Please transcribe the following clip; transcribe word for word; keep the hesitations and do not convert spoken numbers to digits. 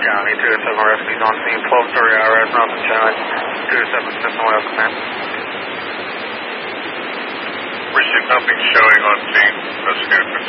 County, two oh seven rescues on scene, twelve story I R S, Mountain Challenge, two oh seven system oil command. Received nothing showing on scene, let's go.